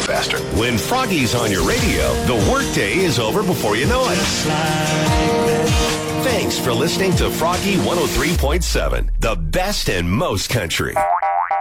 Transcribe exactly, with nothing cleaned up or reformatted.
faster. When Froggy's on your radio, the workday is over before you know it. Thanks for listening to Froggy one oh three point seven, the best and most country.